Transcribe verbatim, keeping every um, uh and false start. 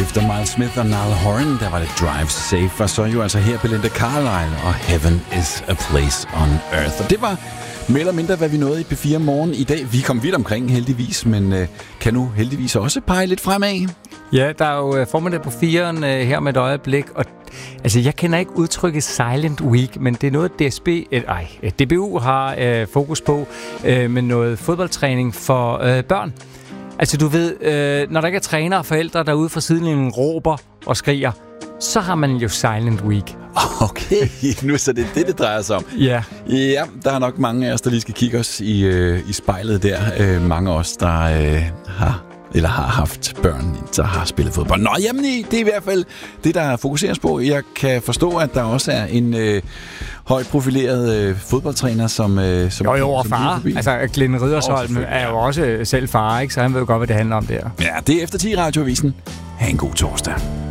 efter Miles Smith og Niall Horan, der var det Drive Safe, og så jo altså her Belinda Carlisle og Heaven is a Place on Earth. Og det var mere eller mindre, hvad vi nåede i P fire Morgen i dag. Vi kom vidt omkring heldigvis, men øh, kan nu heldigvis også pege lidt fremad. Ja, der er jo formiddag på firen øh, her med et øjeblik, og altså, jeg kender ikke udtrykket Silent Week, men det er noget, D S B, et, ej, D B U har øh, fokus på øh, med noget fodboldtræning for øh, børn. Altså, du ved, øh, når der ikke er trænere og forældre derude fra sidelinjen råber og skriger, så har man jo Silent Week. Okay, nu så det det, det drejer sig om. Ja. Ja, der er nok mange af os, der lige skal kigge os i, øh, i spejlet der. Øh, mange af os, der øh, har... eller har haft børn, der har spillet fodbold. Nå, jamen, det er i hvert fald det, der fokuseres på. Jeg kan forstå, at der også er en øh, højt profileret øh, fodboldtræner, som... Øh, som jo, jo, og far. Altså, Glenn Riddersholm er jo også selv far, ikke? Så han ved jo godt, hvad det handler om der. Ja, det er efter ti Radioavisen. Ha' en god torsdag.